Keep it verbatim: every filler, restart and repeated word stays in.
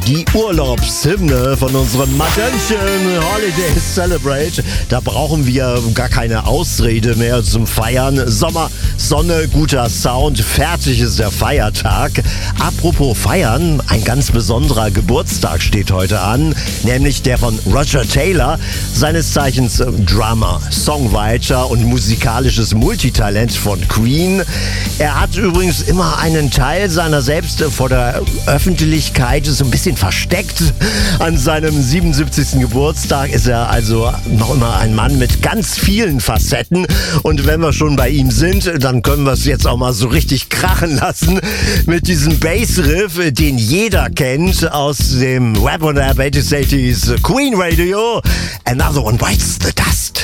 Die Urlaubshymne von unserem Madönchen Holiday Celebrate. Da brauchen wir gar keine Ausrede mehr zum Feiern. Sommer, Sonne, guter Sound, fertig ist der Feiertag. Apropos Feiern, ein ganz besonderer Geburtstag steht heute an, nämlich der von Roger Taylor, seines Zeichens Drummer, Songwriter und musikalisches Multitalent von Queen. Er hat übrigens immer einen Teil seiner selbst vor der Öffentlichkeit so ein bisschen versteckt. An seinem siebenundsiebzigsten Geburtstag ist er also noch immer ein Mann mit ganz vielen Facetten. Und wenn wir schon bei ihm sind, dann können wir es jetzt auch mal so richtig krachen lassen mit diesem Bassriff, den jeder kennt aus dem Rap und Rap achtzig achtziger Queen Radio. Another One Bites the Dust.